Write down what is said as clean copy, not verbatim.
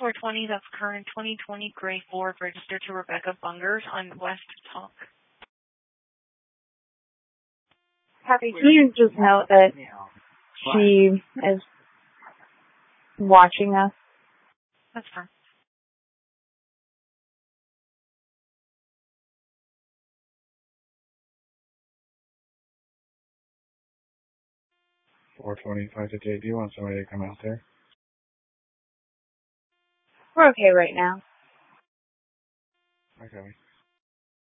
420, that's current 2020 gray Ford registered to Rebecca Bungers on West Talk. Happy, can you just note that she is watching us? That's fine. $425 to J. Do you want somebody to come out there? We're okay right now. Okay.